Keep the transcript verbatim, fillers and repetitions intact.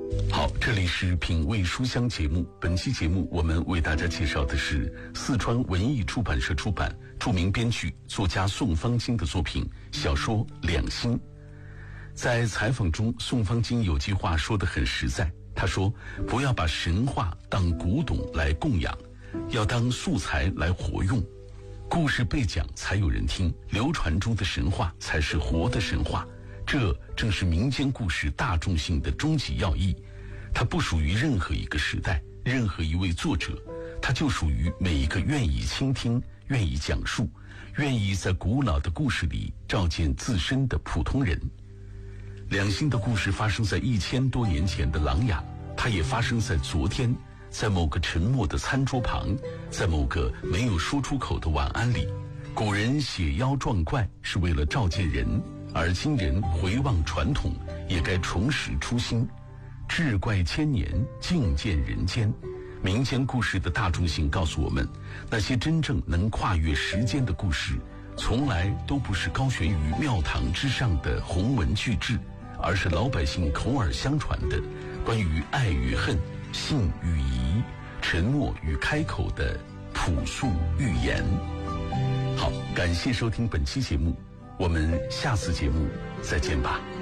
好，这里是品味书香节目。本期节目我们为大家介绍的是四川文艺出版社出版，著名编剧作家宋方金的作品小说《两心》。在采访中，宋方金有句话说得很实在，他说：不要把神话当古董来供养，要当素材来活用。故事被讲才有人听，流传中的神话才是活的神话。这正是民间故事大众性的终极要义。它不属于任何一个时代，任何一位作者，它就属于每一个愿意倾听、愿意讲述、愿意在古老的故事里照见自身的普通人。两心的故事发生在一千多年前的琅琊，它也发生在昨天，在某个沉默的餐桌旁，在某个没有说出口的晚安里。古人写妖撞怪是为了照见人，而今人回望传统，也该重拾初心。志怪千年，境见人间。民间故事的大众性告诉我们，那些真正能跨越时间的故事，从来都不是高悬于庙堂之上的宏文巨制，而是老百姓口耳相传的关于爱与恨、信与疑、沉默与开口的朴素寓言。好，感谢收听本期节目，我们下次节目再见吧。